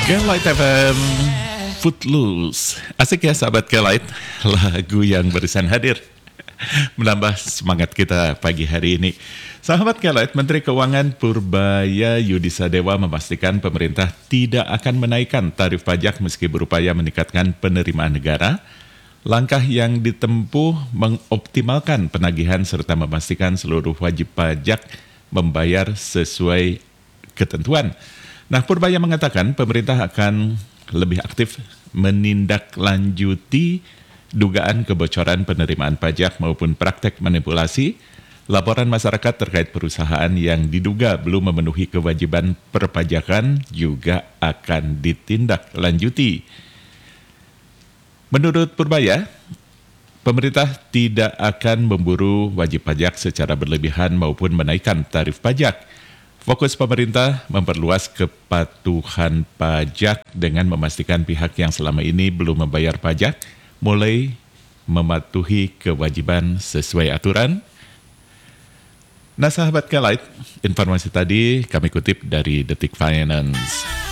Kelight FM Footloose. Asik ya sahabat Kelight, lagu yang barusan hadir menambah semangat kita pagi hari ini. Sahabat Kelight, Menteri Keuangan Purbaya Yudisadewa memastikan pemerintah tidak akan menaikkan tarif pajak meski berupaya meningkatkan penerimaan negara. Langkah yang ditempuh mengoptimalkan penagihan serta memastikan seluruh wajib pajak membayar sesuai ketentuan. Nah, Purbaya mengatakan pemerintah akan lebih aktif menindaklanjuti dugaan kebocoran penerimaan pajak maupun praktek manipulasi laporan masyarakat terkait perusahaan yang diduga belum memenuhi kewajiban perpajakan juga akan ditindaklanjuti. Menurut Purbaya, pemerintah tidak akan memburu wajib pajak secara berlebihan maupun menaikkan tarif pajak. Fokus pemerintah memperluas kepatuhan pajak dengan memastikan pihak yang selama ini belum membayar pajak mulai mematuhi kewajiban sesuai aturan. Nah, sahabat Kelight, informasi tadi kami kutip dari Detik Finance.